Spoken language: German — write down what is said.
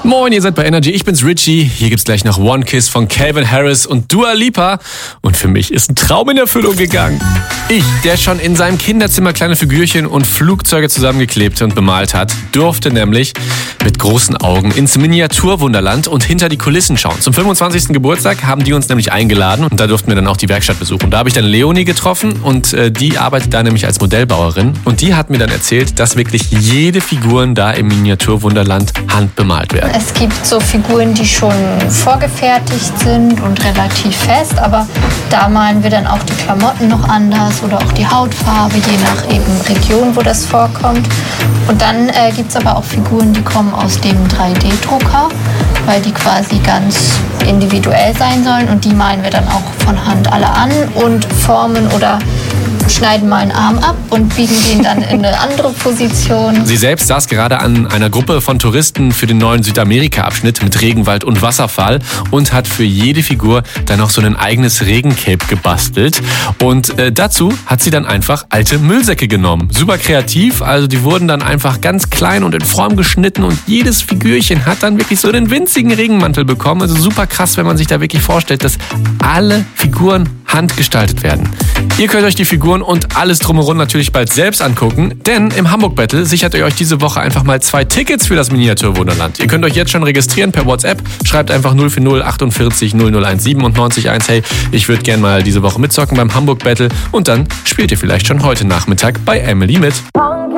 Moin, ihr seid bei Energy, ich bin's Richie. Hier gibt's gleich noch One Kiss von Calvin Harris und Dua Lipa. Und für mich ist ein Traum in Erfüllung gegangen. Ich, der schon in seinem Kinderzimmer kleine Figürchen und Flugzeuge zusammengeklebt und bemalt hat, durfte nämlich mit großen Augen ins Miniaturwunderland und hinter die Kulissen schauen. Zum 25. Geburtstag haben die uns nämlich eingeladen und da durften wir dann auch die Werkstatt besuchen. Da habe ich dann Leonie getroffen und die arbeitet da nämlich als Modellbauerin. Und die hat mir dann erzählt, dass wirklich jede Figur da im Miniaturwunderland handbemalt werden. Es gibt so Figuren, die schon vorgefertigt sind und relativ fest, aber da malen wir dann auch die Klamotten noch anders oder auch die Hautfarbe, je nach eben Region, wo das vorkommt. Und dann gibt es aber auch Figuren, die kommen aus dem 3D-Drucker, weil die quasi ganz individuell sein sollen und die malen wir dann auch von Hand alle an und formen oder schneiden mal einen Arm ab und biegen den dann in eine andere Position. Sie selbst saß gerade an einer Gruppe von Touristen für den neuen Südamerika-Abschnitt mit Regenwald und Wasserfall und hat für jede Figur dann auch so ein eigenes Regencape gebastelt. Und dazu hat sie dann einfach alte Müllsäcke genommen. Super kreativ, also die wurden dann einfach ganz klein und in Form geschnitten und jedes Figürchen hat dann wirklich so einen winzigen Regenmantel bekommen. Also super krass, wenn man sich da wirklich vorstellt, dass alle Figuren handgestaltet werden. Ihr könnt euch die Figuren und alles drumherum natürlich bald selbst angucken, denn im Hamburg Battle sichert ihr euch diese Woche einfach mal 2 Tickets für das Miniaturwunderland. Ihr könnt euch jetzt schon registrieren per WhatsApp, schreibt einfach 040 48 0017 und 90 1, hey, ich würde gerne mal diese Woche mitzocken beim Hamburg Battle und dann spielt ihr vielleicht schon heute Nachmittag bei Emily mit.